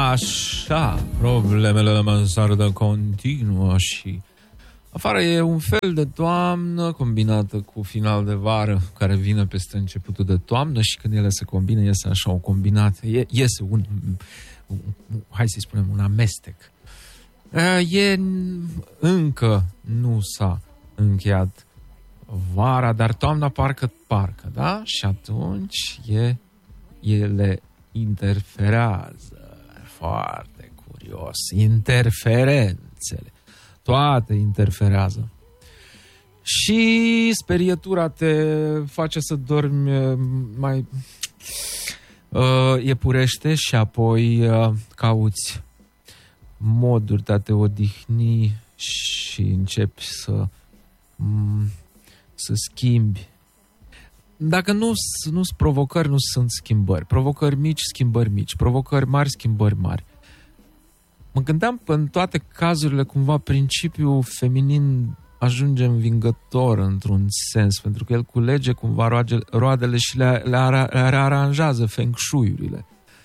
Așa, problemele la mansardă continuă și afară e un fel de toamnă combinată cu final de vară care vine peste începutul de toamnă și când ele se combină iese așa o combinație, iese hai să-i spunem, un amestec. Încă nu s-a încheiat vara, dar toamna parcă, da? Și atunci ele interferează. Foarte curios. Interferențele. Toate interferează. Și sperietura te face să dormi mai iepurește și apoi cauți moduri de a te odihni și începi să schimbi. Dacă nu sunt provocări, nu sunt schimbări. Provocări mici, schimbări mici. Provocări mari, schimbări mari. Mă gândeam în toate cazurile cumva principiul feminin ajunge învingător într-un sens, pentru că el culege cumva roadele și le rearanjează feng shui-urile.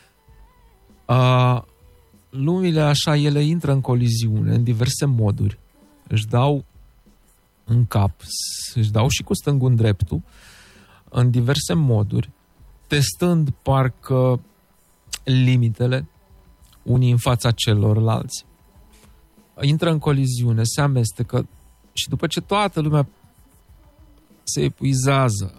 Lumile așa, ele intră în coliziune în diverse moduri. Își dau în cap, își dau și cu stângul în dreptul, în diverse moduri, testând parcă limitele unii în fața celorlalți. Intră în coliziune, se amestecă și după ce toată lumea se epuizează,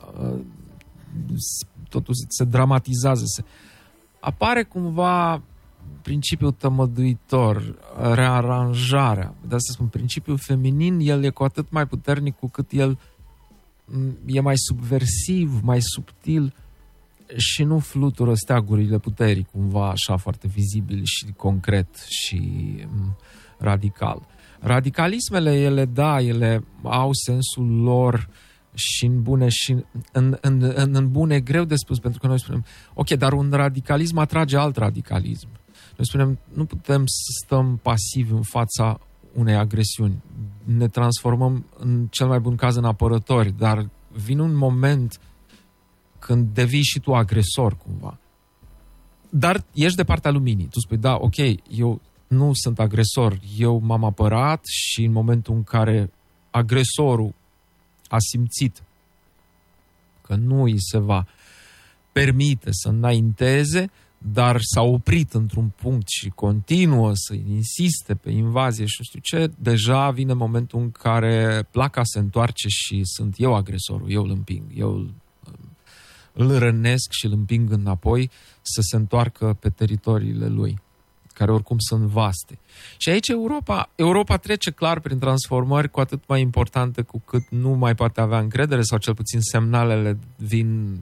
totul se dramatizează, apare cumva principiul tămăduitor, rearanjarea. De asta spun, principiul feminin, el e cu atât mai puternic cu cât el e mai subversiv, mai subtil și nu flutură steagurile puterii cumva așa foarte vizibil și concret și radical. Radicalismele, ele au sensul lor și în bune și în bune greu de spus, pentru că noi spunem, ok, dar un radicalism atrage alt radicalism. Noi spunem, nu putem să stăm pasivi în fața unei agresiuni. Ne transformăm în cel mai bun caz în apărători, dar vine un moment când devii și tu agresor cumva. Dar ești de partea luminii. Tu spui, da, ok, eu nu sunt agresor, eu m-am apărat și în momentul în care agresorul a simțit că nu îi se va permite să înainteze, dar s-a oprit într-un punct și continuă să insiste pe invazie și nu știu ce, deja vine momentul în care placa se întoarce și sunt eu agresorul, eu îl împing, eu îl rănesc și îl împing înapoi să se întoarcă pe teritoriile lui, care oricum sunt vaste. Și aici Europa trece clar prin transformări cu atât mai importante cu cât nu mai poate avea încredere, sau cel puțin semnalele vin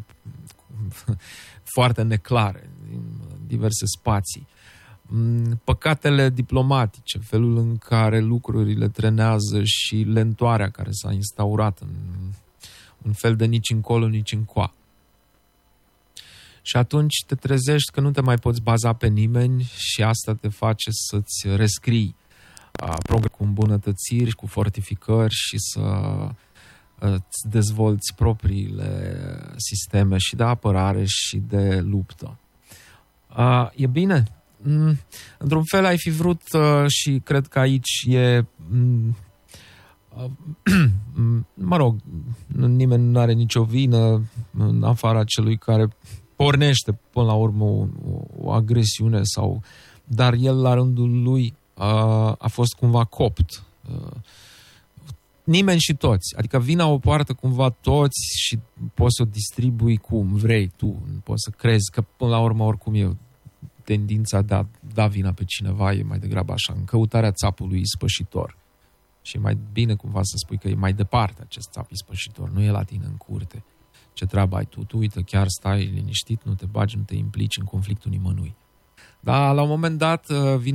foarte neclare din diverse spații. Păcatele diplomatice, felul în care lucrurile trenează și lentoarea care s-a instaurat în un fel de nici încolo, nici încoa. Și atunci te trezești că nu te mai poți baza pe nimeni și asta te face să-ți rescrii programe cu îmbunătățiri, cu fortificări și să îți dezvolți propriile sisteme și de apărare și de luptă. E bine? Într-un fel ai fi vrut și cred că aici e... mă rog, nimeni nu are nicio vină în afara celui care pornește până la urmă o agresiune dar el la rândul lui a fost cumva copt. Nimeni și toți. Adică vina o poartă cumva toți și poți să o distribui cum vrei tu. Poți să crezi că până la urmă oricum e tendința de a da vina pe cineva, e mai degrabă așa, în căutarea țapului ispășitor. Și e mai bine cumva să spui că e mai departe acest țap ispășitor, nu e la tine în curte. Ce treabă ai tu? Tu uite, chiar stai liniștit, nu te bagi, nu te implici în conflictul nimănui. Dar la un moment dat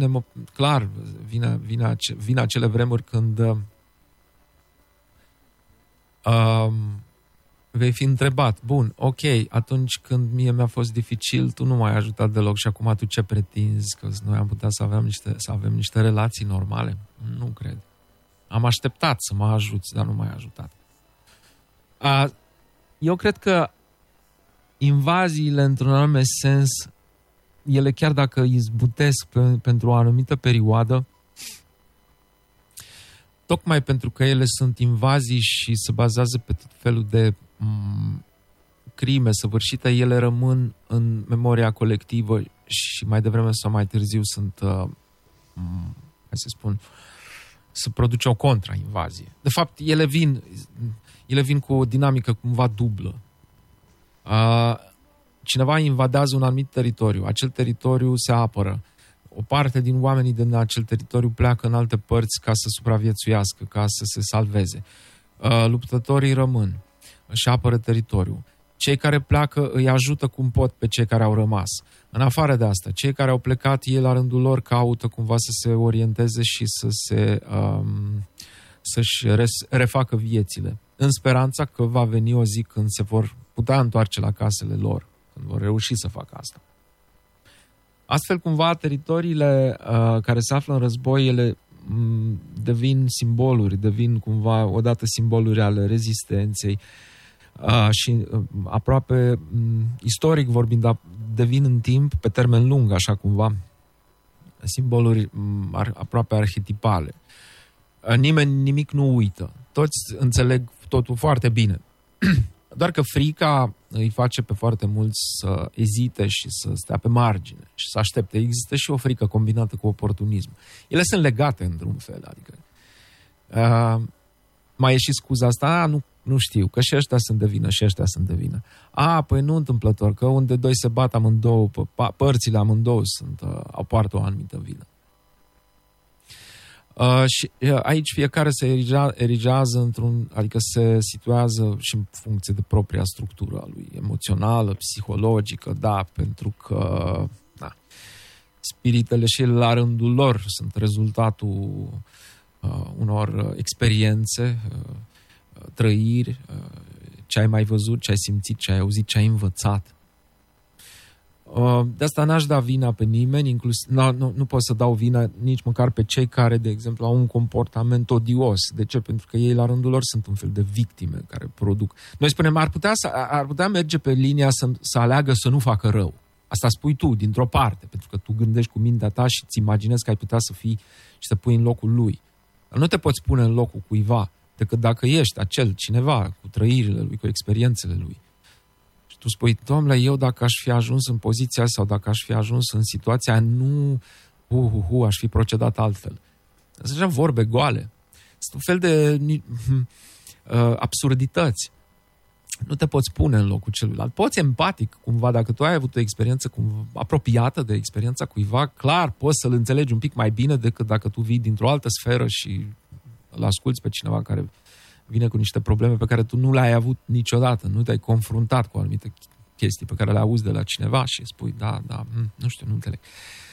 vine acele vremuri când vei fi întrebat, bun, ok, atunci când mie mi-a fost dificil, tu nu m-ai ajutat deloc și acum tu ce pretinzi? Că noi am putea să avem niște relații normale? Nu cred. Am așteptat să mă ajuți, dar nu m-ai ajutat. Eu cred că invaziile, într-un anume sens, ele chiar dacă izbutesc pentru o anumită perioadă, tocmai pentru că ele sunt invazii și se bazează pe tot felul de crime săvârșite, ele rămân în memoria colectivă și mai devreme sau mai târziu sunt, se produce o contra-invazie. De fapt, ele vin cu o dinamică cumva dublă. Cineva invadează un anumit teritoriu, acel teritoriu se apără. O parte din oamenii din acel teritoriu pleacă în alte părți ca să supraviețuiască, ca să se salveze. Luptătorii rămân, își apără teritoriul. Cei care pleacă îi ajută cum pot pe cei care au rămas. În afară de asta, cei care au plecat, ei la rândul lor caută cumva să se orienteze și să-și refacă viețile, în speranța că va veni o zi când se vor putea întoarce la casele lor, când vor reuși să facă asta. Astfel, cumva, teritoriile care se află în război, ele devin simboluri, devin cumva odată simboluri ale rezistenței și aproape, istoric vorbind, devin în timp, pe termen lung, așa cumva, simboluri aproape arhetipale. Nimeni nimic nu uită. Toți înțeleg totul foarte bine. Doar că frica îi face pe foarte mulți să ezite și să stea pe margine și să aștepte. Există și o frică combinată cu oportunism. Ele sunt legate într-un fel. Adică mai e și scuza asta, nu știu, că și ăștia sunt de vină și ăștia sunt de vină. Păi nu întâmplător, că unde doi se bat amândouă, părțile amândouă poartă o anumită vină. Și aici fiecare se erigează adică se situează și în funcție de propria structură a lui, emoțională, psihologică, da, pentru că spiritele și la rândul lor sunt rezultatul unor experiențe, trăiri, ce ai mai văzut, ce ai simțit, ce ai auzit, ce ai învățat. De asta n-aș da vina pe nimeni, nu pot să dau vina nici măcar pe cei care, de exemplu, au un comportament odios. De ce? Pentru că ei la rândul lor sunt un fel de victime care produc. Noi spunem, ar putea merge pe linia să aleagă să nu facă rău. Asta spui tu, dintr-o parte, pentru că tu gândești cu mintea ta și îți imaginezi că ai putea să fii și să pui în locul lui. Dar nu te poți pune în locul cuiva, decât dacă ești acel cineva cu trăirile lui, cu experiențele lui. Tu spui, domnule, eu dacă aș fi ajuns în poziția sau dacă aș fi ajuns în situația, aș fi procedat altfel. Sunt așa vorbe goale. Sunt un fel de absurdități. Nu te poți pune în locul celuilalt. Poți empatic, cumva, dacă tu ai avut o experiență apropiată de experiența cuiva, clar, poți să-l înțelegi un pic mai bine decât dacă tu vii dintr-o altă sferă și îl asculți pe cineva care vine cu niște probleme pe care tu nu le-ai avut niciodată, nu te-ai confruntat cu anumite chestii pe care le auzi de la cineva și spui, nu știu, nu înțeleg.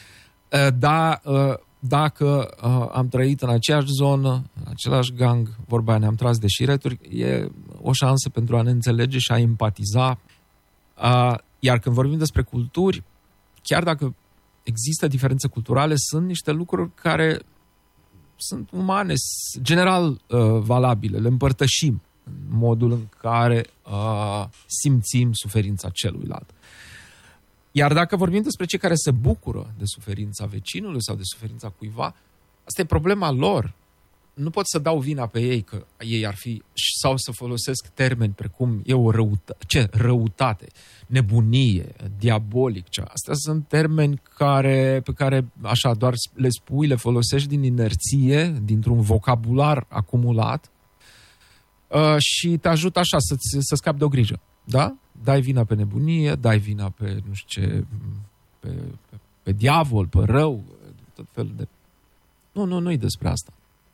Dacă am trăit în aceeași zonă, în același gang, vorba aia, ne-am tras de șireturi, e o șansă pentru a ne înțelege și a empatiza. Iar când vorbim despre culturi, chiar dacă există diferențe culturale, sunt niște lucruri care sunt umane, general valabile, le împărtășim în modul în care simțim suferința celuilalt. Iar dacă vorbim despre cei care se bucură de suferința vecinului sau de suferința cuiva, asta e problema lor. Nu pot să dau vina pe ei că ei ar fi, sau să folosesc termeni precum răutate, nebunie, diabolic. Astea sunt termeni pe care așa doar le spui, le folosești din inerție, dintr-un vocabular acumulat și te ajută așa să scapi de o grijă. Da? Dai vina pe nebunie, dai vina pe nu știu ce, pe diavol, pe rău, tot felul de... Nu e despre asta.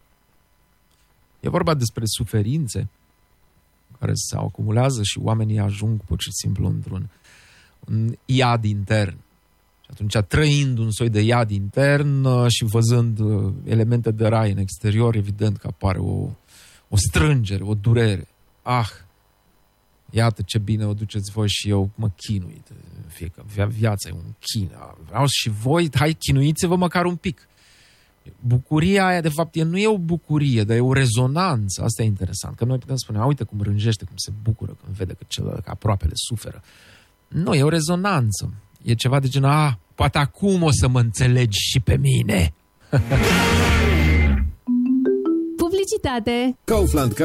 E vorba despre suferințe care se acumulează și oamenii ajung pur și simplu într-un iad intern. Și atunci, trăind un soi de iad intern și văzând elemente de rai în exterior, evident că apare o strângere, o durere. Iată ce bine o duceți voi și eu mă chinui. Fiecare viața e un chin. Vreau și voi, hai, chinuiți-vă măcar un pic. Bucuria aia, de fapt, nu e o bucurie, dar e o rezonanță. Asta e interesant, că noi putem spune, uite cum rânjește, cum se bucură când vede că celălalt aproapele suferă. Nu, e o rezonanță. E ceva de genul, Poate acum o să mă înțelegi și pe mine. Publicitate. Kaufland